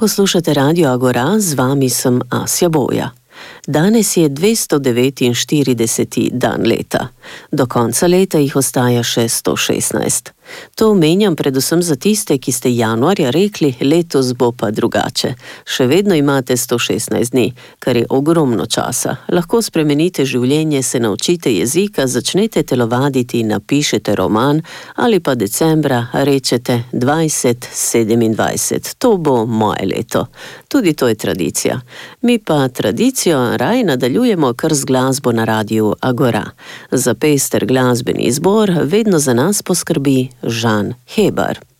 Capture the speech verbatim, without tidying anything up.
Poslušate Radio Agora, z vami sem Asja Boja. Danes je dvesto devetinštirideseti dan leta. Do konca leta jih ostaja še sto šestnajst. To omenjam predvsem za tiste, ki ste januarja rekli, letos bo pa drugače. Še vedno imate sto šestnajst dni, kar je ogromno časa. Lahko spremenite življenje, se naučite jezika, začnete telovaditi, napišete roman ali pa decembra rečete dvajset sedemindvajset. To bo moje leto. Tudi to je tradicija. Mi pa tradicijo raj nadaljujemo kar z glasbo na Radiu Agora. Za pester glasbeni izbor vedno za nas poskrbi Žan Hebar.